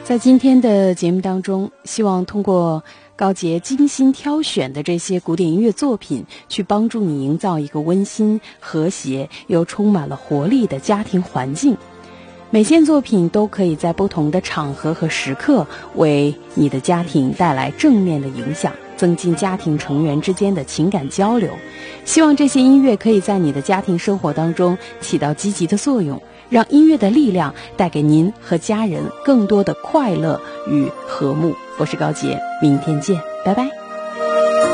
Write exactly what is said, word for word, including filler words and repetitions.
在今天的节目当中，希望通过高洁精心挑选的这些古典音乐作品，去帮助你营造一个温馨、和谐又充满了活力的家庭环境。每件作品都可以在不同的场合和时刻为你的家庭带来正面的影响，增进家庭成员之间的情感交流。希望这些音乐可以在你的家庭生活当中起到积极的作用，让音乐的力量带给您和家人更多的快乐与和睦。我是高洁，明天见，拜拜。